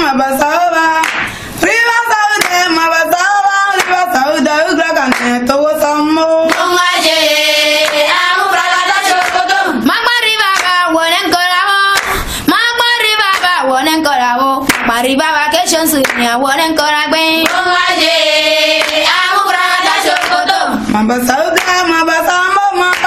mabasaba. Riba saude mabasaba. Riba saude ugragane to samo. Ongaje amu bragada chokoto. Magmari baba wonen korabo. Magmari baba wonen korabo. Mari baba kesho sunya wonen koragbe. Ongaje amu bragada chokoto. Mabasaba.